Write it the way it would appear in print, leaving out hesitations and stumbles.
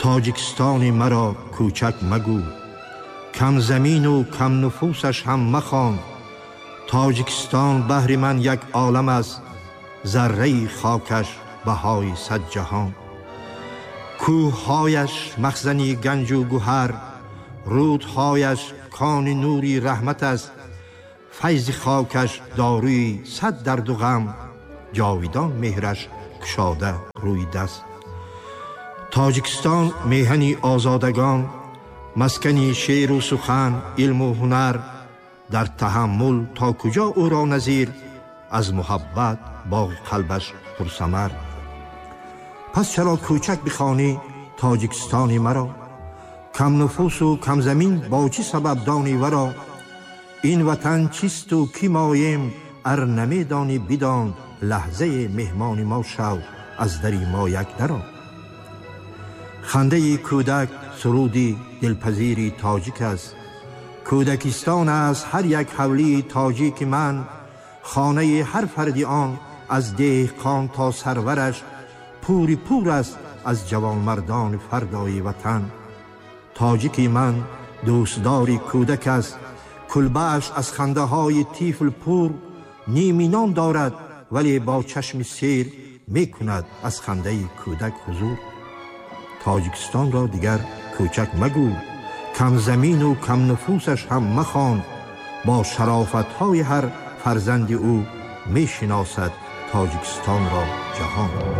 تاجیکستان مرا کوچک مگو، کم زمین و کم نفوسش هم مخوان. تاجیکستان بهر من یک عالم است، ذره خاکش بهای 100 جهان. کوه‌هایش مخزنی گنج و گوهر، رودهایش کان نوری رحمت است. فیض خاکش داروی 100 درد و غم، جاویدان مهرش گشاده روی دست. تاجیکستان میهنی آزادگان، مسکنی شعر و سخن، علم و هنر. در تحمل تا کجا او را نظیر، از محبت باغ قلبش پرثمر. پس چرا کوچک بخوانی تاجیکستان مرا؟ کم نفوس و کم زمین با چه سبب دانی ورا؟ این وطن چیست و کی مایم ار نمیدانی بدان. لحظه مهمان ما شو از دری ما یک درا. خنده کودک سرودی دلپذیری تاجیک است. کودکستان است هر یک حولی تاجیک من. خانه هر فردی آن از دهقان تا سرورش، پوری پور است از جوان مردان فردای وطن. تاجیکی من دوستداری کودک است، کلبه‌اش از خنده های طفل پور. نیمی نان دارد ولی با چشم سیر، می کند از خنده کودک حضور. تاجیکستان را دیگر کوچک مگو، کم زمین و کم نفوسش هم مخوان. با شرافت های هر فرزند او می شناسد تاجیکستان را جهان.